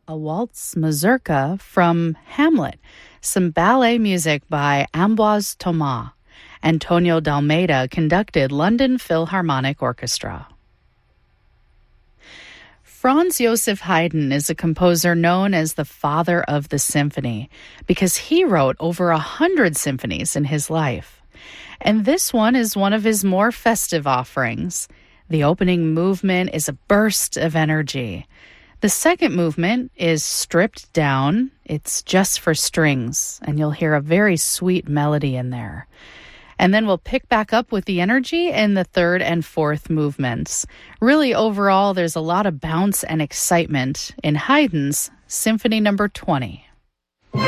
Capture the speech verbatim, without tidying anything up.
a waltz mazurka from Hamlet, some ballet music by Ambroise Thomas. Antonio Dalmeida conducted London Philharmonic Orchestra. Franz Joseph Haydn is a composer known as the father of the symphony because he wrote over a hundred symphonies in his life. And this one is one of his more festive offerings. The opening movement is a burst of energy. The second movement is stripped down. It's just for strings, and you'll hear a very sweet melody in there. And then we'll pick back up with the energy in the third and fourth movements. Really, overall, there's a lot of bounce and excitement in Haydn's Symphony Number twenty.